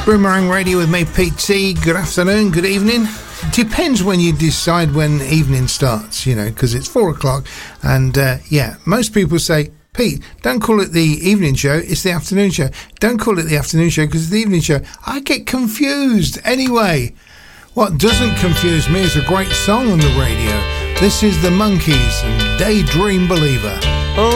Boomerang Radio with me, Pete T. Good afternoon, good evening. Depends when you decide when evening starts, you know, because it's 4 o'clock. And most people say, Pete, don't call it the evening show, it's the afternoon show. Don't call it the afternoon show because it's the evening show. I get confused. Anyway, what doesn't confuse me is a great song on the radio. This is the Monkees and Daydream Believer.